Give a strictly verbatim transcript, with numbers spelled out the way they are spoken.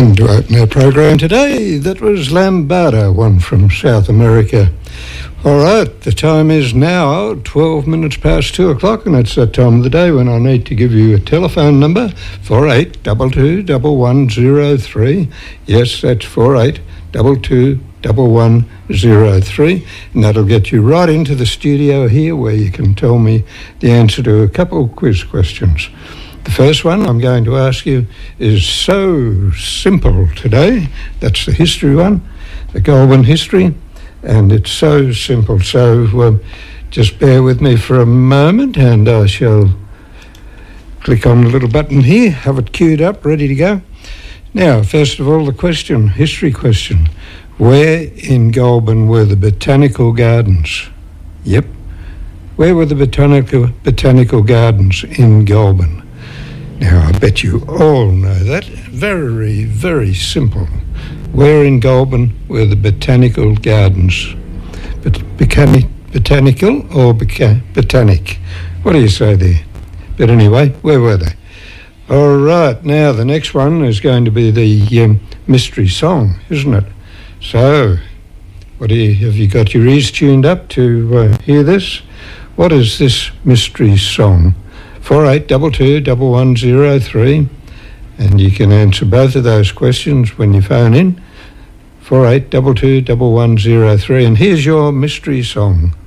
And to open our program today, that was Lambada, one from South America. All right, the time is now twelve minutes past two o'clock, and it's that time of the day when I need to give you a telephone number, four eight two two, one one zero three. Yes, that's four eight two two, one one zero three, and that'll get you right into the studio here where you can tell me the answer to a couple of quiz questions. The first one I'm going to ask you is so simple today. That's the history one, the Goulburn history, and it's so simple. So uh, just bear with me for a moment and I shall click on the little button here, have it queued up, ready to go. Now, first of all, the question, history question. Where in Goulburn were the botanical gardens? Yep. Where were the botanical botanical gardens in Goulburn? Now, I bet you all know that. Very, very simple. Where in Goulburn were the botanical gardens? But botanic, botanical or boca, botanic? What do you say there? But anyway, where were they? All right, now the next one is going to be the um, mystery song, isn't it? So, what do you, have you got your ears tuned up to uh, hear this? What is this mystery song? four eight two two, one one zero three, and you can answer both of those questions when you phone in, four eight two two, one one zero three, and here's your mystery song.